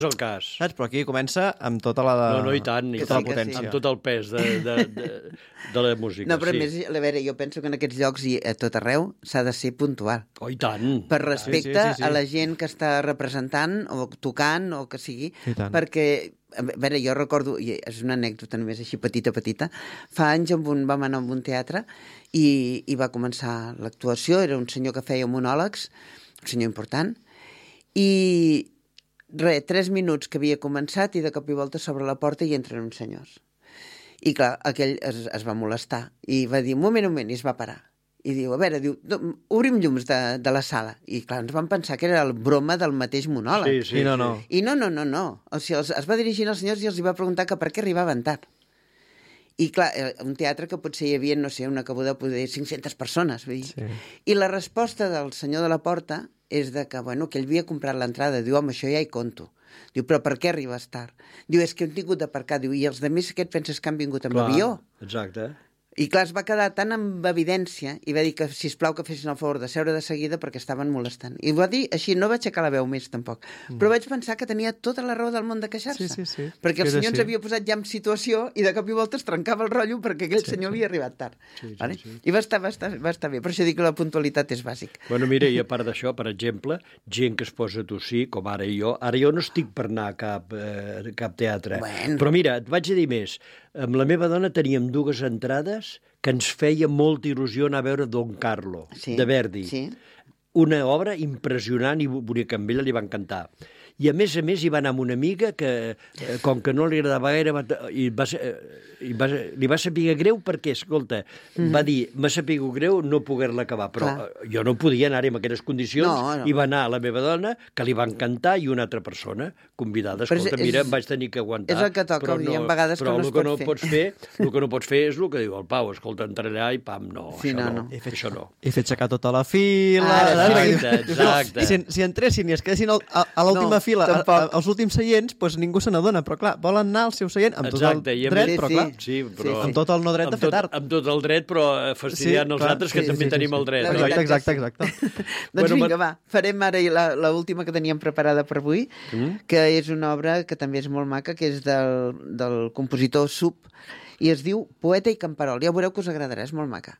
és el cas. Saps? Però aquí comença amb tota la... No, i tant, tota la potència. amb tot el pes de la música. No, però a més, a veure, jo penso que en aquests llocs i a tot arreu s'ha de ser puntual. Oh, i tant. Per respecte sí. a la gent que està representant o tocant o que sigui, perquè, a veure, jo recordo, i és una anècdota només així petita, fa anys vam anar a un teatre i va començar l'actuació, era un senyor que feia monòlegs, un senyor important, i 3 minuts que havia començat i de cop i volta sobre la porta hi entren uns senyors. I clar, aquell es va molestar i va dir, un moment, i es va parar. I diu, a veure, obrim llums de la sala. I clar, ens vam pensar que era el broma del mateix monòleg. Sí. I no. O sigui, es va dirigir als senyors i els va preguntar que per què arribaven tard. I clar, un teatre que potser hi havia, no sé, una cabuda de 500 persones. Vull dir. Sí. I la resposta del senyor de la porta és de que, bueno, que ell havia comprat l'entrada. Diu, home, això ja hi conto. Diu, però per què arribes tard? Diu, és que hem tingut d'aparcar. Diu, i els altres què et penses que han vingut amb avió? Exacte. I clar, es va quedar tan amb evidència i va dir que, sisplau, que fessin el favor de seure de seguida perquè estaven molestant. I ho va dir així, no vaig aixecar la veu més, tampoc. Però vaig pensar que tenia tota la raó del món de queixar-se. Sí. Perquè el senyor ens havia posat ja en situació i de cop i volta es trencava el rotllo perquè aquell senyor havia arribat tard. Sí. I va estar bé. Per això dic que la puntualitat és bàsic. Bueno, mira, i a part d'això, per exemple, gent que es posa a tossir, com ara jo no estic per anar a cap teatre. Bueno. Però mira, et vaig a dir més. Amb la meva dona teníem 2 entrades que ens feia molta il·lusió anar a veure Don Carlo, de Verdi. Sí. Una obra impressionant i bonica, a ella li va encantar. I a més hi va anar amb una amiga que, com que no li agradava gaire, li va saber greu perquè, escolta, va dir, m'ha sapigut greu no poder-la acabar, però jo no podia anar-hi en aquelles condicions, i va anar la meva dona, que li va encantar, i una altra persona convidada. Escolta, mira, em vaig tenir que aguantar. És el que toca, hi ha vegades que no es pot fer. El que no pots fer és el que diu el Pau, escolta, entra allà i pam, no, això no. I fer aixecar tota la fila... Exacte. Si entressin i es quedessin a l'última fila, als últims seients, doncs ningú se n'adona, però clar, volen anar al seu seient amb tot el dret, però clar, amb tot el no dret de fer tard. Amb tot el dret, però fastidiant els altres, que també tenim el dret. Exacte. Doncs vinga, va, farem ara l'última que teníem preparada per avui, que és una obra que també és molt maca, que és del compositor Sub, i es diu Poeta i Camperol. Ja veureu que us agradarà, és molt maca.